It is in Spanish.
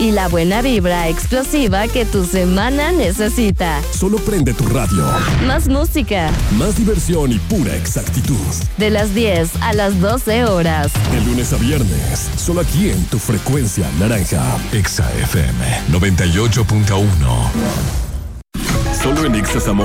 y la buena vibra explosiva que tu semana necesita. Solo prende tu radio. Más música. Más diversión y pura exactitud. De las 10 a las 12 horas. De lunes a viernes, solo aquí en tu frecuencia naranja. Exa FM 98.1. Solo en Exa